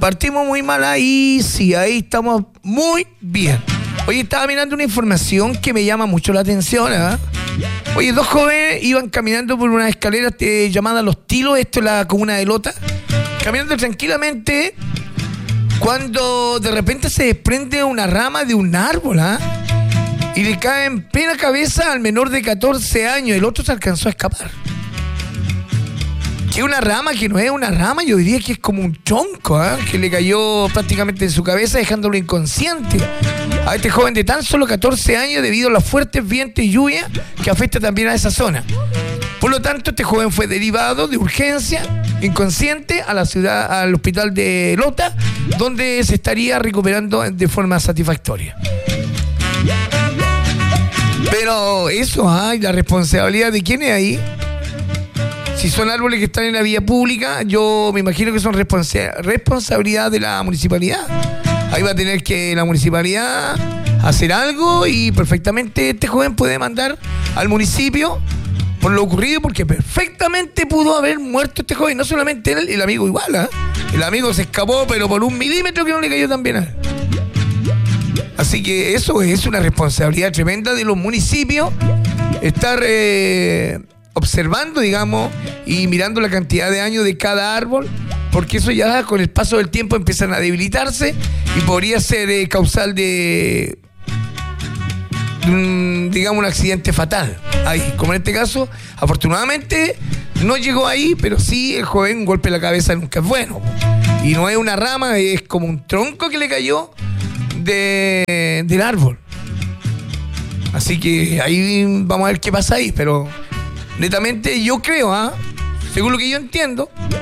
Partimos muy mal ahí, sí, ahí estamos muy bien. Oye, estaba mirando una información que me llama mucho la atención, ¿eh? Oye, 2 jóvenes iban caminando por una escalera llamada Los Tilos, esto es la comuna de Lota, caminando tranquilamente, cuando de repente se desprende una rama de un árbol, ¿ah? Y le cae en plena cabeza al menor de 14 años. El otro se alcanzó a escapar. Que una rama que no es una rama, yo diría que es como un tronco, ¿eh? Que le cayó prácticamente en su cabeza, dejándolo inconsciente a este joven de tan solo 14 años debido a los fuertes vientos y lluvia que afecta también a esa zona. Por lo tanto, este joven fue derivado de urgencia, inconsciente, a la ciudad, al hospital de Lota, donde se estaría recuperando de forma satisfactoria. Pero eso, la responsabilidad de quién es ahí. Si son árboles que están en la vía pública, yo me imagino que son responsabilidad de la municipalidad. Ahí va a tener que la municipalidad hacer algo y perfectamente este joven puede demandar al municipio por lo ocurrido, porque perfectamente pudo haber muerto este joven. No solamente él, el amigo igual, ¿eh? El amigo se escapó, pero por 1 milímetro que no le cayó tan bien a él. Así que eso es una responsabilidad tremenda de los municipios, estar observando, digamos, y mirando la cantidad de años de cada árbol, porque eso ya con el paso del tiempo empiezan a debilitarse y podría ser causal de digamos, un accidente fatal. Ahí, como en este caso, afortunadamente no llegó ahí, pero sí el joven, un golpe en la cabeza nunca es bueno. Y no es una rama, es como un tronco que le cayó del árbol. Así que ahí vamos a ver qué pasa ahí, pero netamente yo creo, según lo que yo entiendo,